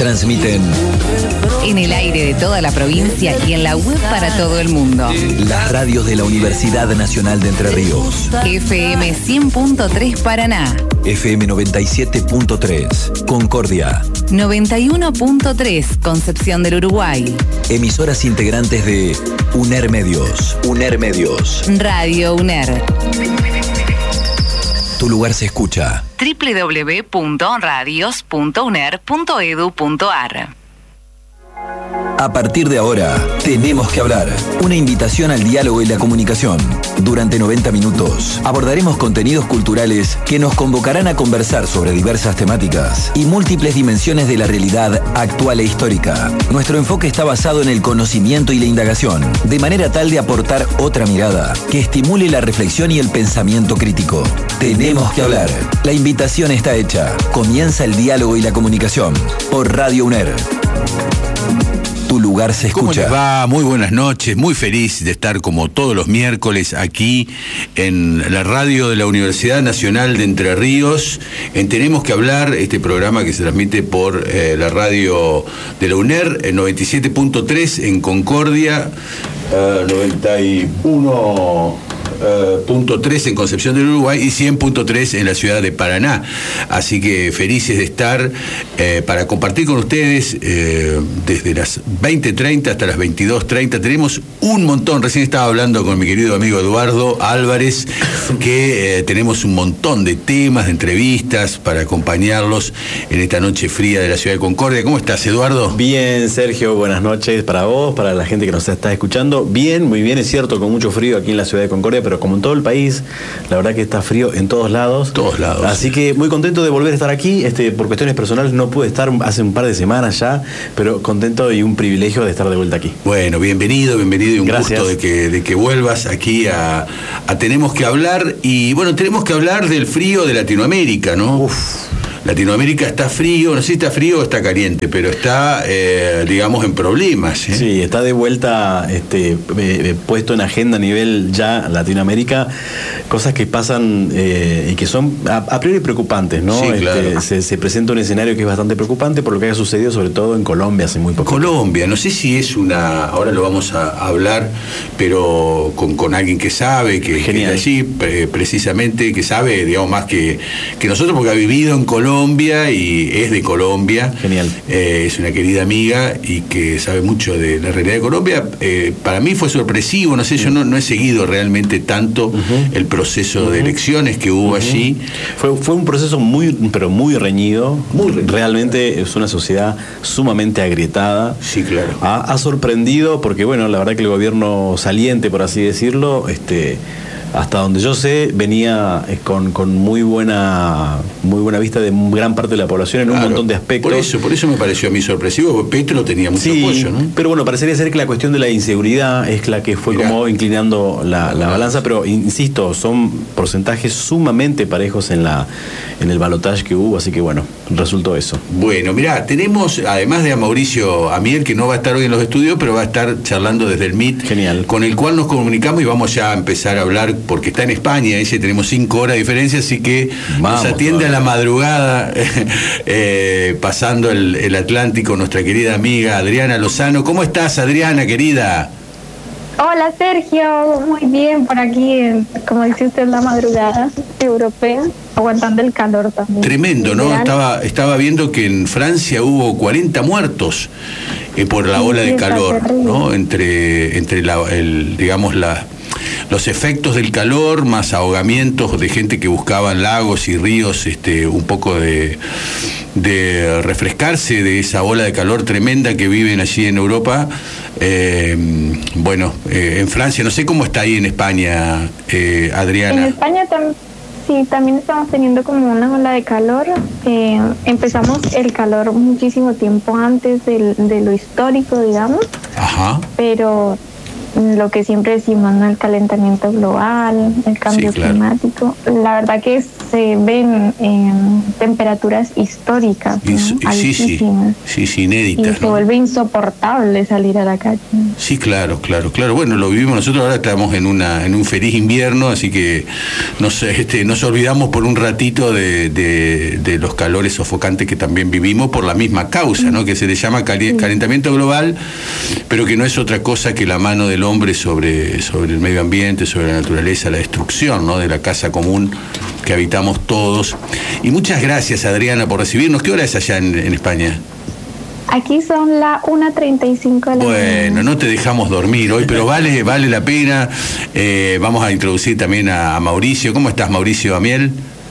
transmiten en el aire de toda la provincia y en la web para todo el mundo. las radios de la Universidad Nacional de Entre Ríos. FM 100.3 Paraná, FM 97.3 Concordia. 91.3 Concepción del Uruguay. Emisoras integrantes de UNER Medios. UNER Medios. Radio UNER. Tu lugar se escucha. www.radios.uner.edu.ar. A partir de ahora, tenemos que hablar. Una invitación al diálogo y la comunicación. Durante 90 minutos, abordaremos contenidos culturales que nos convocarán a conversar sobre diversas temáticas y múltiples dimensiones de la realidad actual e histórica. Nuestro enfoque está basado en el conocimiento y la indagación, de manera tal de aportar otra mirada que estimule la reflexión y el pensamiento crítico. Tenemos que hablar. La invitación está hecha. Comienza el diálogo y la comunicación por Radio UNER. Tu lugar se escucha. ¿Cómo les va? Muy buenas noches, muy feliz de estar como todos los miércoles aquí en la radio de la Universidad Nacional de Entre Ríos. Tenemos que hablar, este programa que se transmite por la radio de la UNER, 97.3 en Concordia, 91.3 en Concepción del Uruguay y 100.3 en la ciudad de Paraná. Así que felices de estar para compartir con ustedes desde las 20:30 hasta las 22:30. Tenemos un montón, recién estaba hablando con mi querido amigo Eduardo Álvarez, que tenemos un montón de temas, de entrevistas para acompañarlos en esta noche fría de la ciudad de Concordia. ¿Cómo estás, Eduardo? Bien, Sergio, buenas noches para vos, para la gente que nos está escuchando. Bien, muy bien, es cierto, con mucho frío aquí en la ciudad de Concordia, pero como en todo el país, la verdad que está frío en todos lados. Todos lados. Así que muy contento de volver a estar aquí. Por cuestiones personales no pude estar hace un par de semanas ya, pero contento y un privilegio de estar de vuelta aquí. Bueno, bienvenido y un Gracias. gusto de que vuelvas aquí a Tenemos que hablar. Y bueno, tenemos que hablar del frío de Latinoamérica, ¿no? Uf. Latinoamérica está frío, no sé si está frío o está caliente, pero está, digamos, en problemas. Sí, está de vuelta puesto en agenda a nivel ya Latinoamérica, cosas que pasan y que son a priori preocupantes, ¿no? Sí, claro. Se presenta un escenario que es bastante preocupante por lo que haya sucedido, sobre todo en Colombia hace muy poco. Colombia, no sé si es ahora lo vamos a hablar, pero con alguien que sabe, que es de allí, precisamente, que sabe, digamos, más que nosotros, porque ha vivido en Colombia y es de Colombia. Genial. Es una querida amiga y que sabe mucho de la realidad de Colombia. Para mí fue sorpresivo, no sé, yo no he seguido realmente tanto el proceso de elecciones que hubo allí. Fue un proceso pero muy reñido. Realmente es una sociedad sumamente agrietada. Sí, claro. Ha sorprendido porque, bueno, la verdad que el gobierno saliente, por así decirlo, hasta donde yo sé, venía con muy buena vista de gran parte de la población en un montón de aspectos. Por eso me pareció a mí sorpresivo, porque Petro tenía mucho apoyo, ¿no? Pero bueno, parecería ser que la cuestión de la inseguridad es la que fue como inclinando la balanza, pero insisto, son porcentajes sumamente parejos en el balotaje que hubo, así que bueno, resultó eso. Bueno, mirá, tenemos, además de a Mauricio Amiel, que no va a estar hoy en los estudios, pero va a estar charlando desde el MIT. Genial. Con el cual nos comunicamos y vamos ya a empezar a hablar, porque está en España, ese tenemos 5 horas de diferencia, así que nos atiende a la madrugada, pasando el Atlántico, nuestra querida amiga Adriana Lozano. ¿Cómo estás, Adriana, querida? Hola, Sergio, muy bien por aquí, como dice usted, la madrugada europea, aguantando el calor también. Tremendo, ¿no? Estaba viendo que en Francia hubo 40 muertos por la ola de calor, ¿no? Entre los efectos del calor, más ahogamientos de gente que buscaba en lagos y ríos un poco de refrescarse de esa ola de calor tremenda que viven allí en Europa. En Francia, no sé cómo está ahí en España, Adriana. En España también estamos teniendo como una ola de calor. Empezamos el calor muchísimo tiempo antes de lo histórico, digamos. Ajá. Pero lo que siempre decimos, ¿no? El calentamiento global, el cambio climático. La verdad que se ven temperaturas históricas, ¿no? Altísimas. Sí, inéditas. Y se vuelve insoportable salir a la calle. Sí, claro. Bueno, lo vivimos nosotros, ahora estamos en un feliz invierno, así que nos olvidamos por un ratito de los calores sofocantes que también vivimos por la misma causa, ¿no? Que se le llama calentamiento global, pero que no es otra cosa que la mano del hombre sobre el medio ambiente, sobre la naturaleza, la destrucción, ¿no? De la casa común que habitamos todos. Y muchas gracias, Adriana, por recibirnos. ¿Qué hora es allá en España? Aquí son las 1:35 de la mañana. Bueno, no te dejamos dormir hoy, pero vale la pena. Vamos a introducir también a Mauricio. ¿Cómo estás, Mauricio Amiel?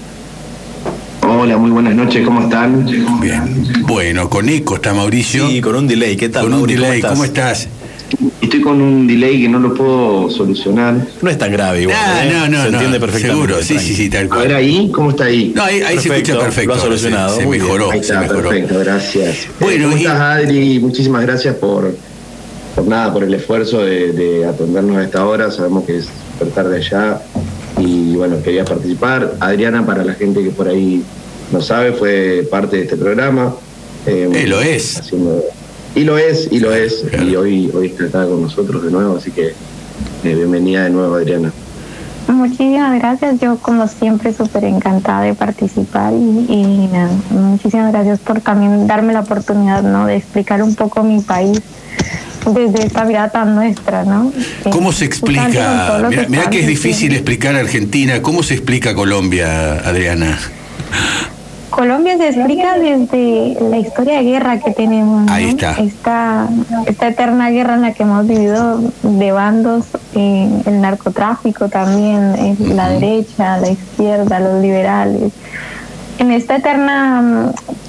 Hola, muy buenas noches, ¿cómo están? Bien. Bueno, con eco está Mauricio. Sí, con un delay. ¿Qué tal, Con un delay, ¿cómo estás? Estoy con un delay que no lo puedo solucionar. No es tan grave igual. No, se entiende perfectamente. Seguro, sí, tal cual. A ver ahí, ¿cómo está ahí? No, ahí se escucha perfecto. Lo ha solucionado. Se mejoró. Ahí está, perfecto, gracias. Bueno, ¿Cómo estás, Adri? Muchísimas gracias por el esfuerzo de atendernos a esta hora. Sabemos que es súper tarde allá y bueno, quería participar. Adriana, para la gente que por ahí no sabe, fue parte de este programa. Lo es. Y lo es. Claro. Y hoy está acá con nosotros de nuevo, así que bienvenida de nuevo, Adriana. Muchísimas gracias, yo como siempre súper encantada de participar y nada, muchísimas gracias por también darme la oportunidad, ¿no? De explicar un poco mi país desde esta mirada tan nuestra, ¿no? ¿Cómo se explica? Mirá que es difícil explicar Argentina. ¿Cómo se explica Colombia, Adriana? Colombia se explica desde la historia de guerra que tenemos, ¿no? Ahí está. Esta eterna guerra en la que hemos vivido de bandos, el narcotráfico también, la derecha, la izquierda, los liberales. En esta eterna...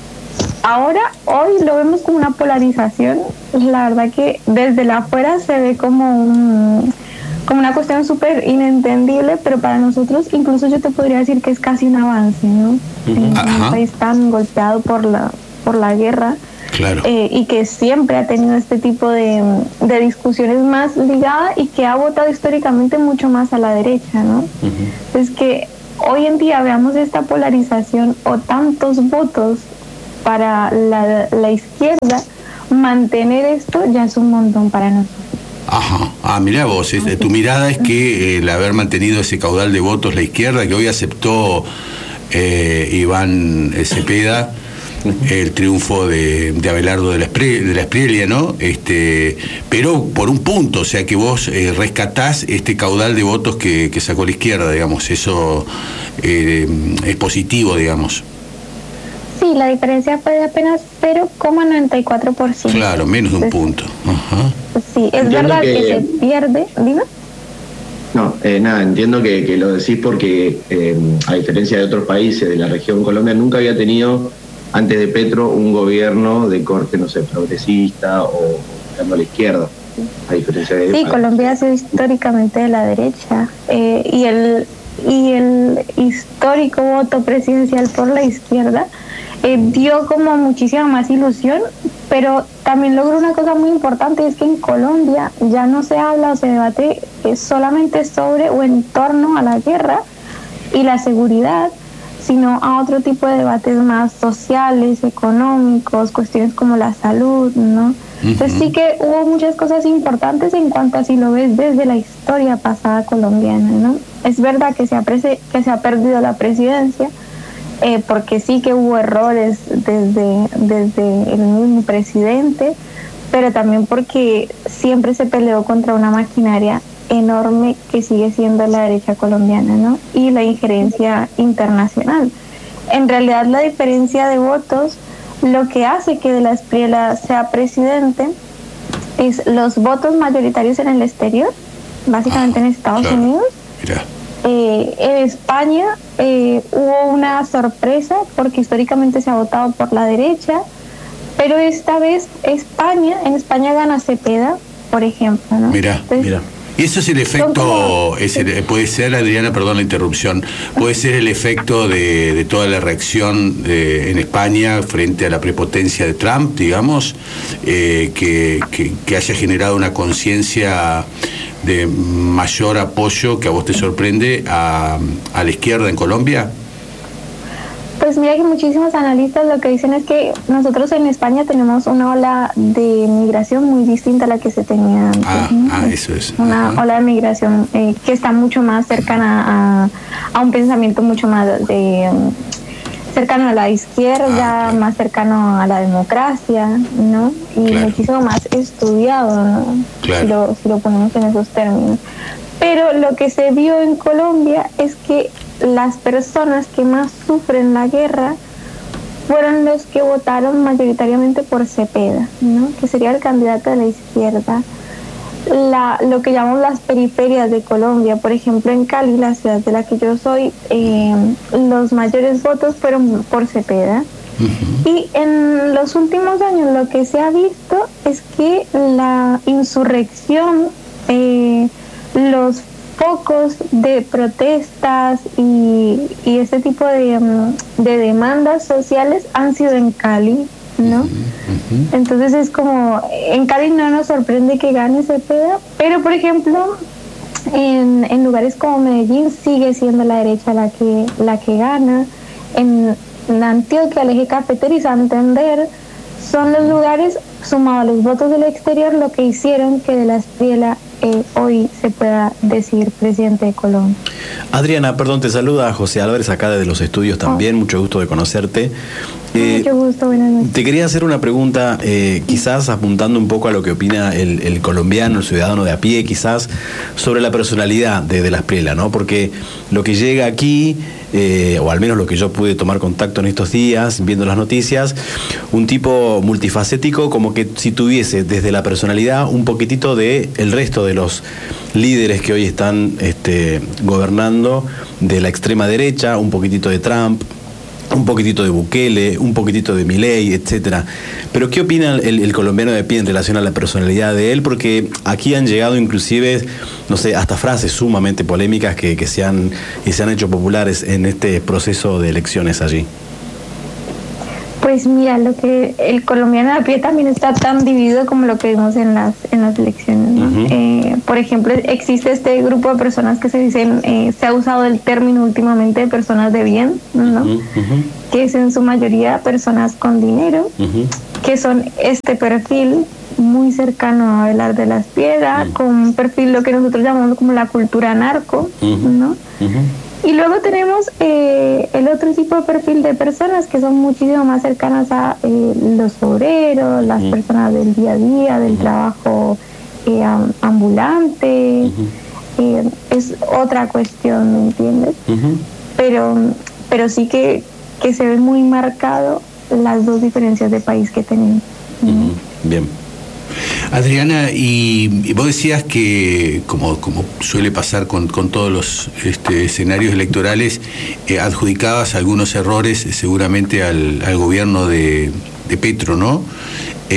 Hoy lo vemos como una polarización. La verdad que desde la afuera se ve como una cuestión súper inentendible, pero para nosotros incluso yo te podría decir que es casi un avance, ¿no? En un país tan golpeado por la guerra, claro. Y que siempre ha tenido este tipo de discusiones más ligadas y que ha votado históricamente mucho más a la derecha, ¿no? Es que hoy en día veamos esta polarización o tantos votos para la izquierda, mantener esto ya es un montón para nosotros. Mirá vos, tu mirada es que el haber mantenido ese caudal de votos la izquierda, que hoy aceptó Iván Cepeda el triunfo de Abelardo de la Espriella, ¿no? Pero por un punto, o sea que vos rescatás este caudal de votos que sacó la izquierda, digamos, eso es positivo, digamos. Sí, la diferencia fue de apenas 0,94%. Claro, menos de un punto. Sí, es Entiendo verdad que se pierde. ¿Dime? No, entiendo que lo decís porque a diferencia de otros países de la región, Colombia nunca había tenido, antes de Petro, un gobierno de corte, no sé, progresista o a la izquierda, a diferencia de... Sí, Colombia ha sido históricamente de la derecha, y el histórico voto presidencial por la izquierda dio como muchísima más ilusión, pero también logró una cosa muy importante, y es que en Colombia ya no se habla o se debate solamente sobre o en torno a la guerra y la seguridad, sino a otro tipo de debates más sociales, económicos, cuestiones como la salud, ¿no? Entonces sí que hubo muchas cosas importantes en cuanto a si lo ves desde la historia pasada colombiana, ¿no? Es verdad que se ha perdido la presidencia, porque sí que hubo errores desde el mismo presidente, pero también porque siempre se peleó contra una maquinaria enorme que sigue siendo la derecha colombiana, ¿no? Y la injerencia internacional. En realidad la diferencia de votos, lo que hace que De la Espriella sea presidente es los votos mayoritarios en el exterior, básicamente en Estados Unidos. Mira. En España hubo una sorpresa porque históricamente se ha votado por la derecha, pero esta vez en España gana Cepeda, por ejemplo, ¿no? Mira. Y eso es el efecto, puede ser, Adriana, perdón la interrupción, puede ser el efecto de toda la reacción en España frente a la prepotencia de Trump, digamos, que haya generado una conciencia de mayor apoyo, que a vos te sorprende, a la izquierda en Colombia. Pues mira que muchísimos analistas lo que dicen es que nosotros en España tenemos una ola de migración muy distinta a la que se tenía antes. Eso es. Una ola de migración que está mucho más cercana a un pensamiento mucho más cercano a la izquierda, más cercano a la democracia, ¿no? Y muchísimo más estudiado, ¿no? Claro. Si lo ponemos en esos términos. Pero lo que se vio en Colombia es que las personas que más sufren la guerra fueron los que votaron mayoritariamente por Cepeda, ¿no? Que sería el candidato de la izquierda. Lo que llamamos las periferias de Colombia, por ejemplo en Cali, la ciudad de la que yo soy, los mayores votos fueron por Cepeda. Y en los últimos años lo que se ha visto es que la insurrección, los focos de protestas y este tipo de demandas sociales han sido en Cali, ¿no? Entonces es como, en Cali no nos sorprende que gane Cepeda, pero por ejemplo en lugares como Medellín sigue siendo la derecha la que gana. En Antioquia, el Eje Cafetero y Santander son los lugares, sumado a los votos del exterior, lo que hicieron que De la Espriella hoy se pueda decir presidente de Colombia. Adriana, perdón, te saluda José Álvarez acá desde los estudios también, mucho gusto de conocerte. Mucho gusto, buenas noches. Te quería hacer una pregunta, quizás apuntando un poco a lo que opina el colombiano, el ciudadano de a pie, quizás, sobre la personalidad de De la Espriella, ¿no? Porque lo que llega aquí, o al menos lo que yo pude tomar contacto en estos días, viendo las noticias, un tipo multifacético, como que si tuviese desde la personalidad un poquitito de el resto de los líderes que hoy están gobernando de la extrema derecha, un poquitito de Trump, un poquitito de Bukele, un poquitito de Milei, etcétera. Pero ¿qué opina el colombiano de pie en relación a la personalidad de él? Porque aquí han llegado inclusive, no sé, hasta frases sumamente polémicas que se han hecho populares en este proceso de elecciones allí. Pues mira, lo que el colombiano de a pie también está tan dividido como lo que vimos en las elecciones, ¿no? Por ejemplo, existe este grupo de personas que se dicen, se ha usado el término últimamente de personas de bien, ¿no? Que es en su mayoría personas con dinero, que son este perfil muy cercano a Abelardo de la Espriella, con un perfil lo que nosotros llamamos como la cultura narco, ¿no? Y luego tenemos el otro tipo de perfil de personas que son muchísimo más cercanas a los obreros, las personas del día a día, del trabajo ambulante. Es otra cuestión, ¿me entiendes? Pero sí que se ve muy marcado las dos diferencias de país que tenemos. Bien. Adriana, y vos decías que, como suele pasar con todos los escenarios electorales, adjudicabas algunos errores seguramente al gobierno de Petro, ¿no? ¿A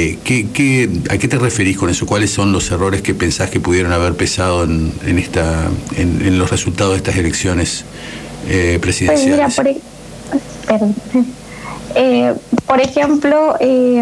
qué te referís con eso? ¿Cuáles son los errores que pensás que pudieron haber pesado en los resultados de estas elecciones presidenciales? Pues mira, por ejemplo,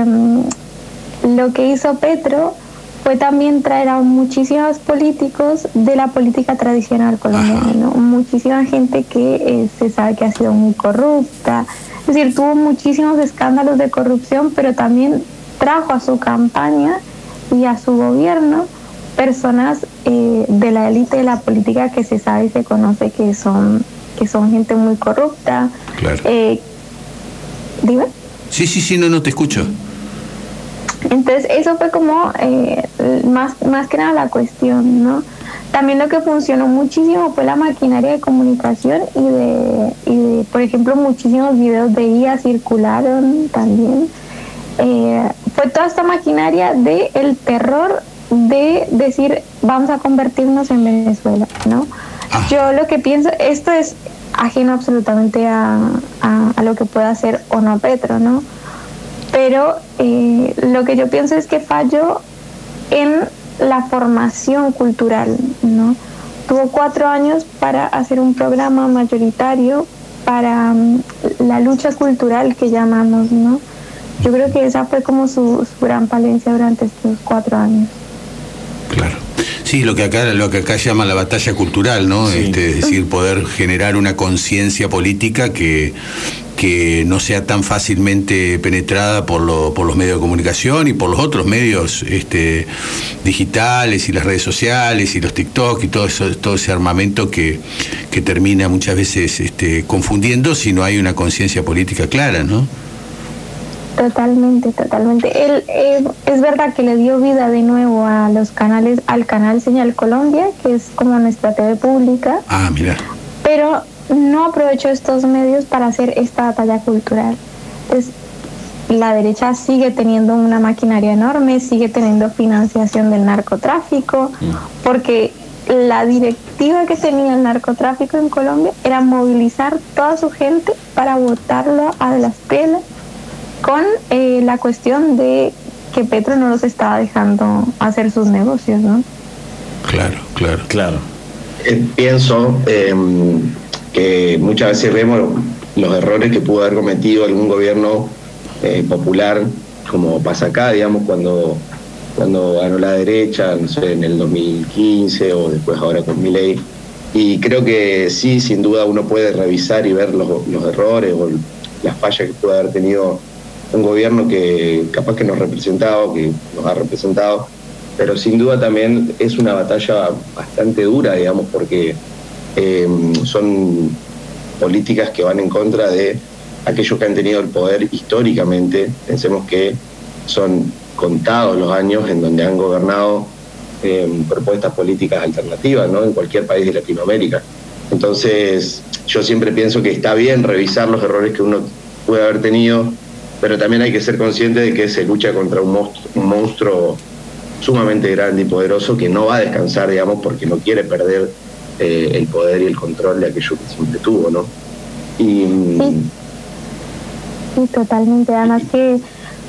lo que hizo Petro fue también traer a muchísimos políticos de la política tradicional colombiana, ¿no? Muchísima gente que se sabe que ha sido muy corrupta, es decir, tuvo muchísimos escándalos de corrupción, pero también trajo a su campaña y a su gobierno personas de la élite de la política que se sabe y se conoce que son gente muy corrupta. Claro. ¿Dime? Sí, no te escucho. Entonces eso fue como más que nada la cuestión, ¿no? También lo que funcionó muchísimo fue la maquinaria de comunicación y de por ejemplo, muchísimos videos de IA circularon también. Fue toda esta maquinaria de el terror de decir vamos a convertirnos en Venezuela, ¿no? Yo lo que pienso, esto es ajeno absolutamente a lo que pueda hacer o no Petro, ¿no? Pero lo que yo pienso es que falló en la formación cultural, ¿no? Tuvo 4 años para hacer un programa mayoritario para la lucha cultural que llamamos, ¿no? Yo creo que esa fue como su gran falencia durante estos 4 años. Claro. Sí, lo que acá llama la batalla cultural, ¿no? Sí. Es decir, poder generar una conciencia política que no sea tan fácilmente penetrada por los medios de comunicación y por los otros medios digitales y las redes sociales y los TikTok y todo ese armamento que termina muchas veces confundiendo si no hay una conciencia política clara, ¿no? Totalmente. Él es verdad que le dio vida de nuevo a los canales, al canal Señal Colombia, que es como nuestra TV pública. Ah, mira. Pero no aprovechó estos medios para hacer esta batalla cultural. Entonces, la derecha sigue teniendo una maquinaria enorme, sigue teniendo financiación del narcotráfico, porque la directiva que tenía el narcotráfico en Colombia era movilizar toda su gente para botarlo a las pelas, con la cuestión de que Petro no los estaba dejando hacer sus negocios, ¿no? Claro. Pienso que muchas veces vemos los errores que pudo haber cometido algún gobierno popular, como pasa acá, digamos, cuando ganó la derecha, no sé, en el 2015 o después ahora con Milei. Y creo que sí, sin duda uno puede revisar y ver los errores o las fallas que puede haber tenido un gobierno que capaz que nos ha representado, pero sin duda también es una batalla bastante dura, digamos, porque son políticas que van en contra de aquellos que han tenido el poder históricamente. Pensemos que son contados los años en donde han gobernado propuestas políticas alternativas, ¿no? En cualquier país de Latinoamérica. Entonces, yo siempre pienso que está bien revisar los errores que uno puede haber tenido, pero también hay que ser consciente de que se lucha contra un monstruo sumamente grande y poderoso que no va a descansar, digamos, porque no quiere perder el poder y el control de aquello que siempre tuvo, ¿no? Sí, totalmente. Además que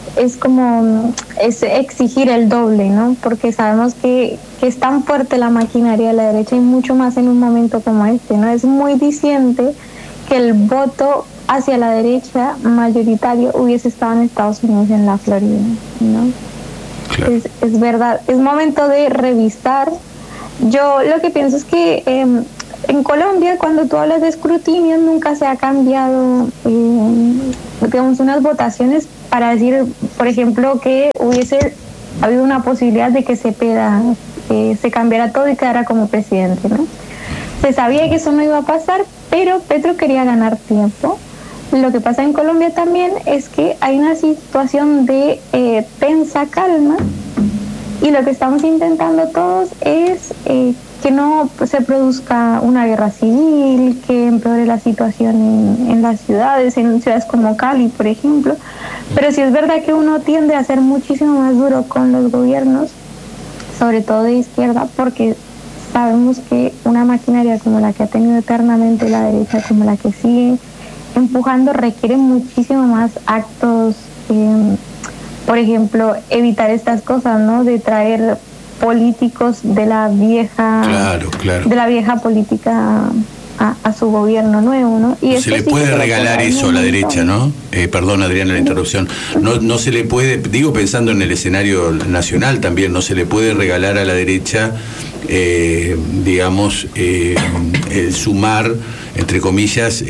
es exigir el doble, ¿no? Porque sabemos que es tan fuerte la maquinaria de la derecha y mucho más en un momento como este, ¿no? Es muy diciente que el voto hacia la derecha mayoritario hubiese estado en Estados Unidos, en la Florida, ¿no? Claro. Es verdad, es momento de revisar. Yo lo que pienso es que en Colombia, cuando tú hablas de escrutinio, nunca se ha cambiado, digamos, unas votaciones para decir, por ejemplo, que hubiese habido una posibilidad de que Cepeda se cambiara todo y quedara como presidente, ¿no? Se sabía que eso no iba a pasar, pero Petro quería ganar tiempo. Lo que pasa en Colombia también es que hay una situación de tensa calma, y lo que estamos intentando todos es que no se produzca una guerra civil, que empeore la situación en las ciudades, en ciudades como Cali, por ejemplo. Pero sí es verdad que uno tiende a ser muchísimo más duro con los gobiernos, sobre todo de izquierda, porque sabemos que una maquinaria como la que ha tenido eternamente la derecha, como la que sigue empujando, requiere muchísimo más actos, por ejemplo, evitar estas cosas, ¿no? De traer políticos de la vieja de la vieja política a su gobierno nuevo, ¿no? Y se le puede regalar eso a la derecha, ¿no? Perdón, Adriana, la interrupción. No se le puede, digo pensando en el escenario nacional también, no se le puede regalar a la derecha, digamos, el sumar, entre comillas,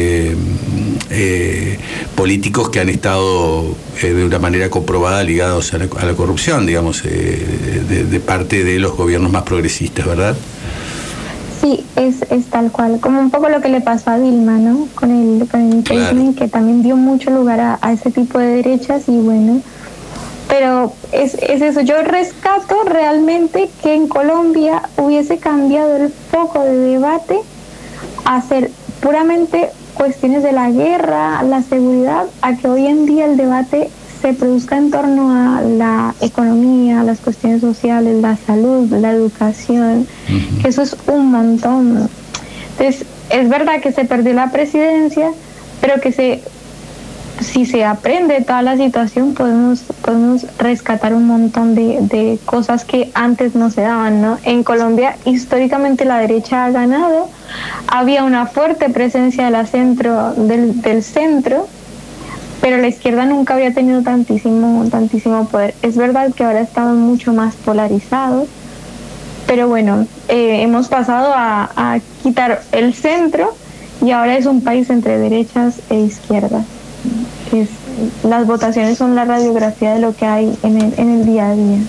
políticos que han estado de una manera comprobada ligados a la corrupción, digamos, de parte de los gobiernos más progresistas, ¿verdad? Sí, es tal cual, como un poco lo que le pasó a Dilma, ¿no? Con el impeachment, claro, que también dio mucho lugar a ese tipo de derechas, y bueno, pero es eso. Yo rescato realmente que en Colombia hubiese cambiado el foco de debate a ser puramente cuestiones de la guerra, la seguridad, a que hoy en día el debate se produzca en torno a la economía, las cuestiones sociales, la salud, la educación, que eso es un montón. Entonces, es verdad que se perdió la presidencia, pero que se si se aprende toda la situación, podemos rescatar un montón de cosas que antes no se daban, ¿no? En Colombia, históricamente la derecha ha ganado, había una fuerte presencia del centro, pero la izquierda nunca había tenido tantísimo poder. Es verdad que ahora estamos mucho más polarizados, pero bueno, hemos pasado a quitar el centro y ahora es un país entre derechas e izquierdas. Las votaciones son la radiografía de lo que hay en el día a día.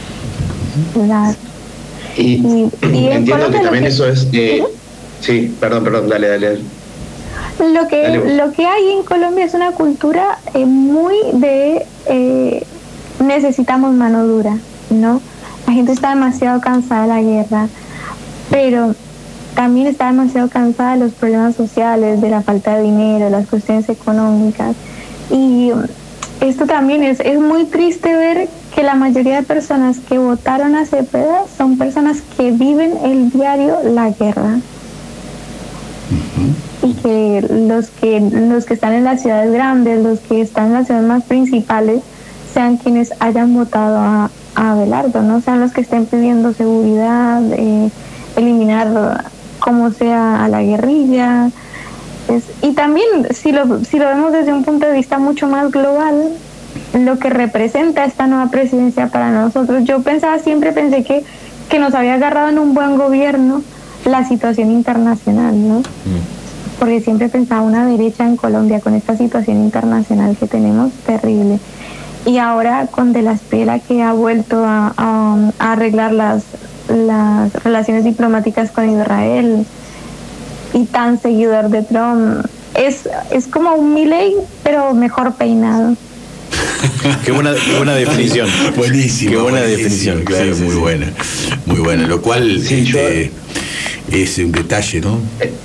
Y entiendo que también eso es... ¿sí? Sí, perdón, dale. Lo que hay en Colombia es una cultura muy de necesitamos mano dura, ¿no? La gente está demasiado cansada de la guerra, pero también está demasiado cansada de los problemas sociales, de la falta de dinero, de las cuestiones económicas. Y esto también es muy triste ver que la mayoría de personas que votaron a Cepeda son personas que viven el diario la guerra. Y que los que están en las ciudades grandes, los que están en las ciudades más principales, sean quienes hayan votado a Abelardo, ¿no? Sean los que estén pidiendo seguridad, eliminar como sea a la guerrilla. Y también, si lo vemos desde un punto de vista mucho más global, lo que representa esta nueva presidencia para nosotros, siempre pensé que nos había agarrado en un buen gobierno la situación internacional, ¿no? Porque siempre pensaba una derecha en Colombia con esta situación internacional que tenemos terrible. Y ahora con De la Espriella, que ha vuelto a arreglar las relaciones diplomáticas con Israel, y tan seguidor de Trump, es como un Milei, pero mejor peinado. Qué buena definición. Buenísimo. Qué buena definición. Claro, sí, muy buena. Lo cual es un detalle, ¿no?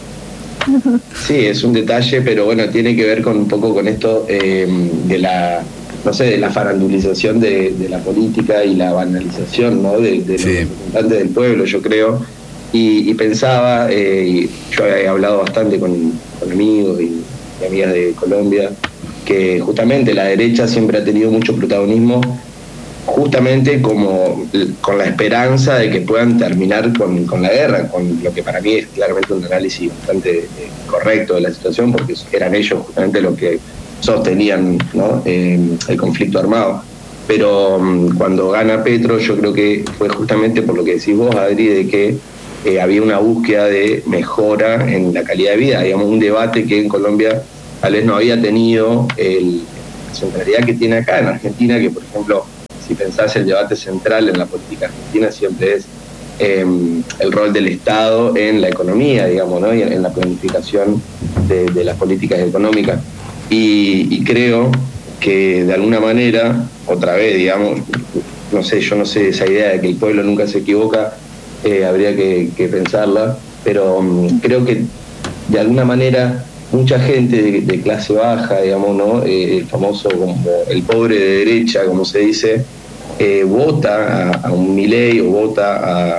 Sí, es un detalle, pero bueno, tiene que ver un poco con esto de la farandulización de la política y la banalización, ¿no? de los representantes del pueblo, yo creo. Y pensaba, yo he hablado bastante con amigos y amigas de Colombia, que justamente la derecha siempre ha tenido mucho protagonismo, justamente como con la esperanza de que puedan terminar con la guerra, con lo que para mí es claramente un análisis bastante correcto de la situación, porque eran ellos justamente los que sostenían, ¿no? El conflicto armado. Pero cuando gana Petro, yo creo que fue justamente por lo que decís vos, Adri, de que había una búsqueda de mejora en la calidad de vida, digamos, un debate que en Colombia tal vez no había tenido la centralidad que tiene acá en Argentina, que por ejemplo, si pensás el debate central en la política argentina siempre es el rol del Estado en la economía, digamos, ¿no? Y en la planificación de las políticas económicas. Y creo que de alguna manera, otra vez, digamos, yo no sé, esa idea de que el pueblo nunca se equivoca, habría que pensarla, pero creo que de alguna manera mucha gente de clase baja, digamos, ¿no? El famoso como el pobre de derecha, como se dice, vota a un Milei o vota a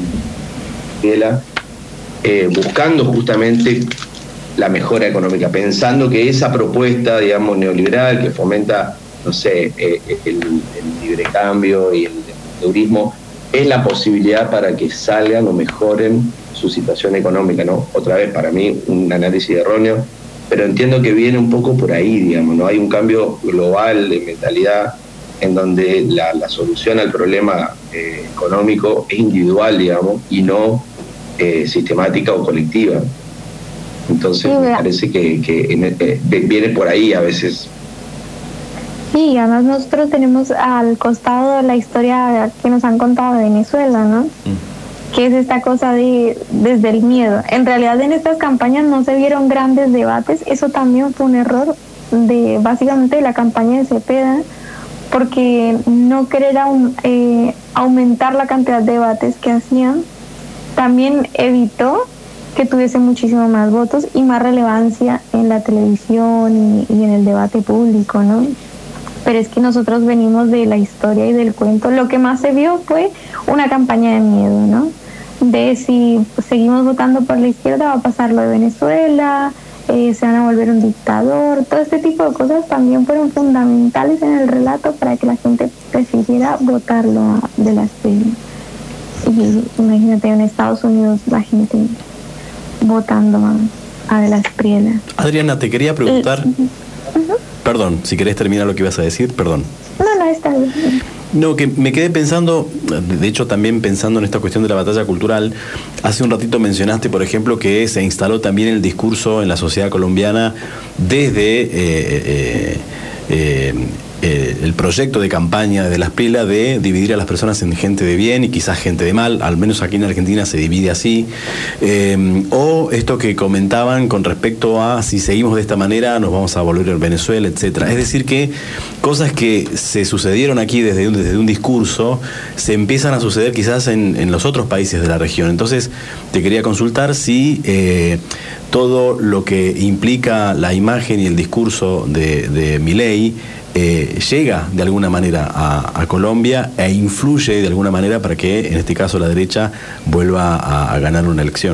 un Piela, buscando justamente la mejora económica, pensando que esa propuesta, digamos, neoliberal que fomenta, no sé, el libre cambio y el turismo, es la posibilidad para que salgan o mejoren su situación económica, ¿no? Otra vez, para mí, un análisis erróneo, pero entiendo que viene un poco por ahí, digamos, ¿no? Hay un cambio global de mentalidad en donde la solución al problema económico es individual, digamos, y no sistemática o colectiva. Entonces, me parece que viene por ahí a veces. Sí, además nosotros tenemos al costado la historia que nos han contado de Venezuela, ¿no? Que es esta cosa desde el miedo. En realidad en estas campañas no se vieron grandes debates, eso también fue un error básicamente de la campaña de Cepeda, porque no querer aumentar la cantidad de debates que hacían, también evitó que tuviese muchísimo más votos y más relevancia en la televisión y en el debate público, ¿no? Pero es que nosotros venimos de la historia y del cuento. Lo que más se vio fue una campaña de miedo, ¿no? De si seguimos votando por la izquierda va a pasar lo de Venezuela, se van a volver un dictador. Todo este tipo de cosas también fueron fundamentales en el relato para que la gente prefiriera votarlo de la Espriella. Y imagínate, en Estados Unidos la gente votando a de la Espriella. Adriana, te quería preguntar, perdón, si querés terminar lo que ibas a decir, perdón. No, está bien. No, que me quedé pensando, de hecho también pensando en esta cuestión de la batalla cultural. Hace un ratito mencionaste, por ejemplo, que se instaló también el discurso en la sociedad colombiana desde el proyecto de campaña de la Espriella de dividir a las personas en gente de bien y quizás gente de mal, al menos aquí en Argentina se divide así, o esto que comentaban con respecto a si seguimos de esta manera nos vamos a volver a Venezuela, etcétera. Es decir que cosas que se sucedieron aquí desde un discurso se empiezan a suceder quizás en los otros países de la región. Entonces te quería consultar si todo lo que implica la imagen y el discurso de Milei llega de alguna manera a Colombia e influye de alguna manera para que en este caso la derecha vuelva a ganar una elección.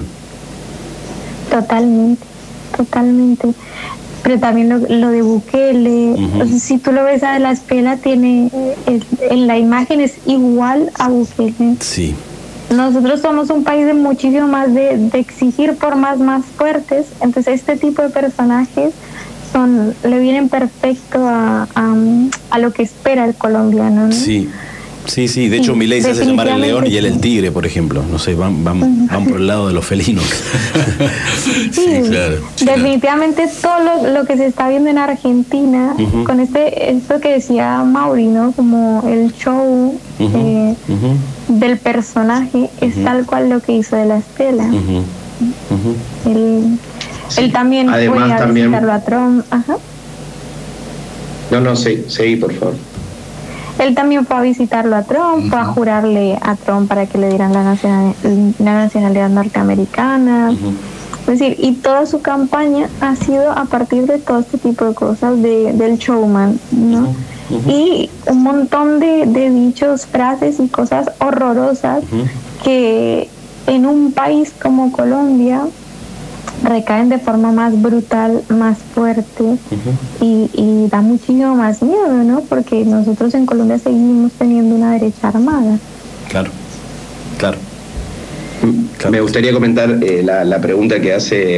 Totalmente. Pero también lo de Bukele, o sea, si tú lo ves a de la Espriella, tiene en la imagen es igual a Bukele. Sí. Nosotros somos un país de muchísimo más de exigir por más fuertes, entonces este tipo de personajes le vienen perfecto a lo que espera el colombiano, ¿no? Sí, de hecho Milei se hace llamar el león y él el tigre, por ejemplo. No sé, van por el lado de los felinos. Sí, claro. Definitivamente todo lo que se está viendo en Argentina, con esto que decía Mauri, ¿no? Como el show del personaje, es tal cual lo que hizo de la Espriella. Él también además, fue a visitarlo a Trump. No, seguí, por favor. Él también fue a visitarlo a Trump, fue a jurarle a Trump para que le dieran la nacionalidad norteamericana. Es decir, y toda su campaña ha sido a partir de todo este tipo de cosas del showman, ¿no? Y un montón de dichos, frases y cosas horrorosas que en un país como Colombia recaen de forma más brutal, más fuerte y da muchísimo más miedo, ¿no? Porque nosotros en Colombia seguimos teniendo una derecha armada. Claro. Me gustaría comentar la pregunta que hace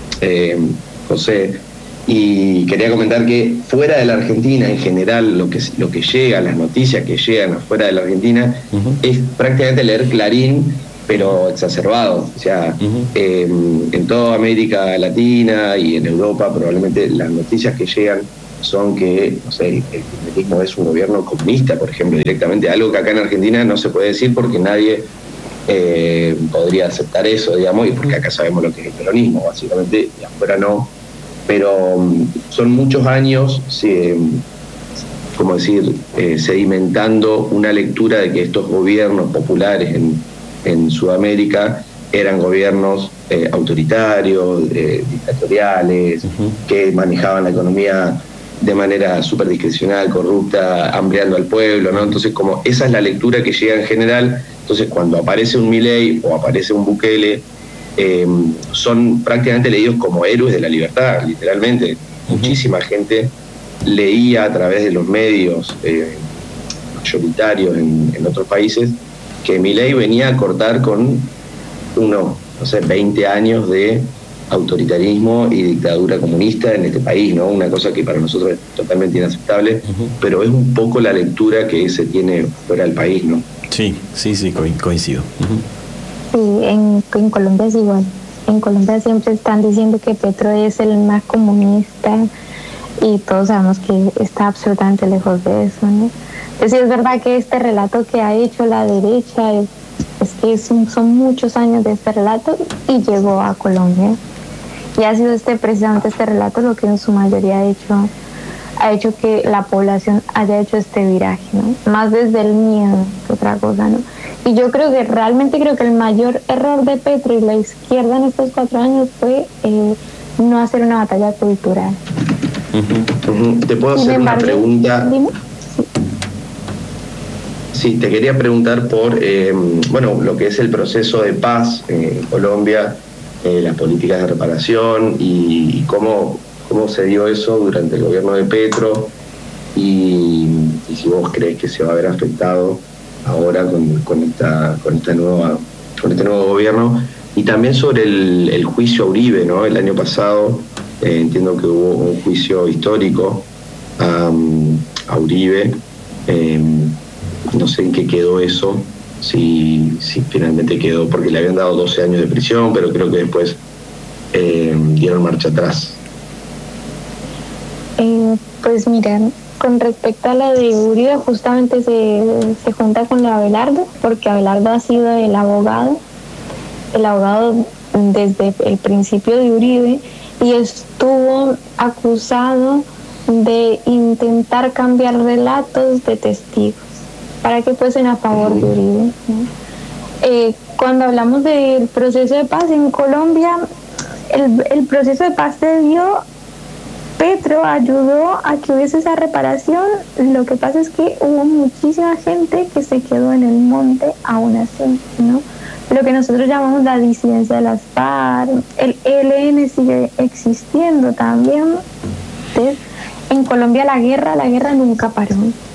José, y quería comentar que fuera de la Argentina, en general, lo que llega, las noticias que llegan afuera de la Argentina, es prácticamente leer Clarín, pero exacerbado. O sea, en toda América Latina y en Europa probablemente las noticias que llegan son que, no sé, el kirchnerismo es un gobierno comunista, por ejemplo, directamente, algo que acá en Argentina no se puede decir porque nadie podría aceptar eso, digamos, y porque acá sabemos lo que es el peronismo, básicamente, y afuera no. Pero son muchos años, sedimentando una lectura de que estos gobiernos populares en Sudamérica eran gobiernos autoritarios, dictatoriales, que manejaban la economía de manera súper discrecional, corrupta, hambreando al pueblo, ¿no? Entonces, como esa es la lectura que llega en general, entonces cuando aparece un Milei o aparece un Bukele, son prácticamente leídos como héroes de la libertad, literalmente. Muchísima gente leía a través de los medios mayoritarios en otros países que Milei venía a cortar con 20 años de autoritarismo y dictadura comunista en este país, ¿no? Una cosa que para nosotros es totalmente inaceptable, pero es un poco la lectura que se tiene fuera del país, ¿no? Sí, coincido. Sí, en Colombia es igual. En Colombia siempre están diciendo que Petro es el más comunista y todos sabemos que está absolutamente lejos de eso, ¿no? Es verdad que este relato que ha hecho la derecha es que son muchos años de este relato y llegó a Colombia. Y ha sido precisamente este relato lo que en su mayoría ha hecho que la población haya hecho este viraje, ¿no? Más desde el miedo que otra cosa, ¿no? Y yo realmente creo que el mayor error de Petro y la izquierda en estos 4 años fue no hacer una batalla cultural. ¿Te puedo hacer una pregunta? Dime. Sí, te quería preguntar por lo que es el proceso de paz en Colombia. las políticas de reparación y cómo se dio eso durante el gobierno de Petro y si vos crees que se va a ver afectado ahora con este nuevo gobierno. Y también sobre el juicio a Uribe, ¿no? El año pasado entiendo que hubo un juicio histórico a Uribe. No sé en qué quedó eso, si finalmente quedó, porque le habían dado 12 años de prisión, pero creo que después dieron marcha atrás. Pues mira, con respecto a la de Uribe, justamente se junta con la de Abelardo, porque Abelardo ha sido el abogado desde el principio de Uribe y estuvo acusado de intentar cambiar relatos de testigos para que fuesen a favor de Uribe, ¿no? Cuando hablamos del proceso de paz en Colombia, el proceso de paz se dio, Petro ayudó a que hubiese esa reparación. Lo que pasa es que hubo muchísima gente que se quedó en el monte aún así, ¿no? Lo que nosotros llamamos la disidencia de las FARC, el ELN sigue existiendo también. Entonces, en Colombia la guerra nunca paró.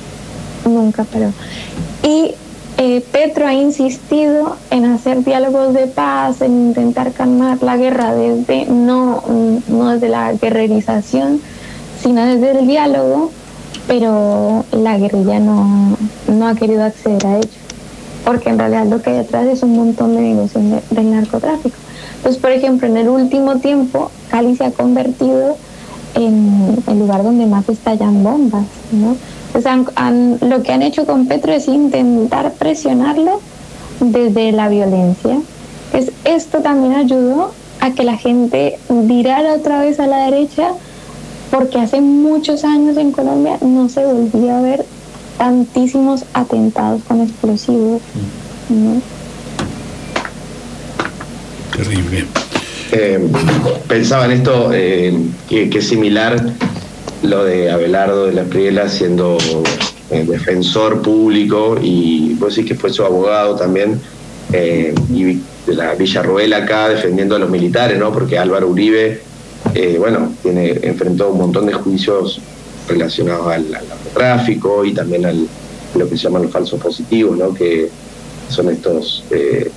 Y Petro ha insistido en hacer diálogos de paz, en intentar calmar la guerra no desde la guerrerización, sino desde el diálogo, pero la guerrilla no ha querido acceder a ello, porque en realidad lo que hay detrás es un montón de negocios del narcotráfico. Entonces, por ejemplo, en el último tiempo, Cali se ha convertido en el lugar donde más estallan bombas, ¿no? O sea, lo que han hecho con Petro es intentar presionarlo desde la violencia. Esto también ayudó a que la gente virara otra vez a la derecha, porque hace muchos años en Colombia no se volvía a ver tantísimos atentados con explosivos, ¿no? Terrible. Pensaba en esto, que es similar lo de Abelardo de la Espriella siendo defensor público, y vos decís que fue su abogado también, y de la Villarroel acá defendiendo a los militares, ¿no? Porque Álvaro Uribe, enfrentó un montón de juicios relacionados al narcotráfico y también a lo que se llaman los falsos positivos, ¿no? Que son estos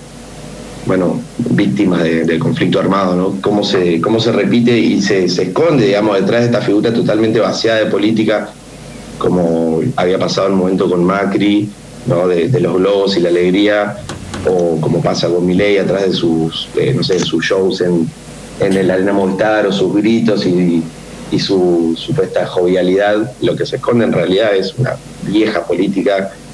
víctimas del conflicto armado, ¿no? Cómo se repite y se esconde, digamos, detrás de esta figura totalmente vaciada de política, como había pasado en un momento con Macri, ¿no? De los globos y la alegría, o como pasa con Milei atrás de sus shows en el Arena Movistar, o sus gritos y su supuesta jovialidad. Lo que se esconde en realidad es una vieja política